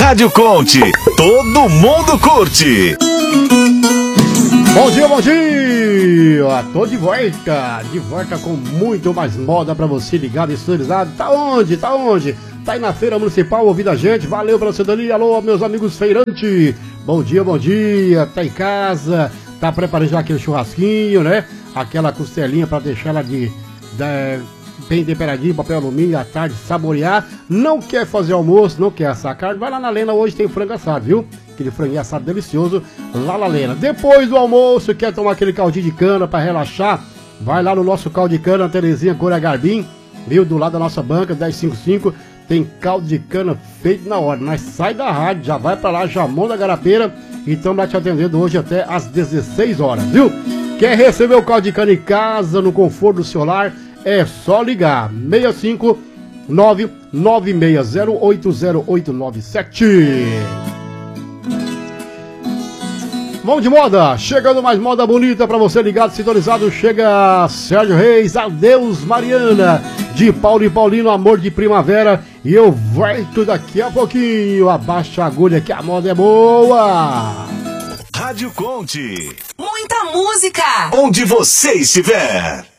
Rádio Conte, todo mundo curte. Bom dia, bom dia! Tô de volta com muito mais moda pra você ligado e sintonizado. Tá onde? Tá aí na Feira Municipal ouvindo a gente, valeu pela cidadania, alô meus amigos feirantes. Bom dia, tá em casa, tá preparando já aquele churrasquinho, né? Aquela costelinha pra deixar ela bem temperadinho, papel alumínio, à tarde, saborear. Não quer fazer almoço, não quer assar carne, vai lá na Lena, hoje tem frango assado, viu? Aquele franguinho assado delicioso lá na Lena. Depois do almoço, quer tomar aquele caldinho de cana pra relaxar? Vai lá no nosso caldo de cana, Terezinha Cora Garbim, viu? Do lado da nossa banca, 1055, tem caldo de cana feito na hora. Nós sai da rádio, já vai pra lá, já monta a garapeira e estamos lá te atendendo hoje até às 16 horas, viu? Quer receber o caldo de cana em casa, no conforto do seu lar? É só ligar, 65996080897. Vamos de moda, chegando mais moda bonita pra você ligado, sintonizado, chega Sérgio Reis, adeus Mariana, de Paulo e Paulino, amor de primavera, e eu volto daqui a pouquinho, abaixa a agulha que a moda é boa. Rádio Conte, muita música, onde você estiver.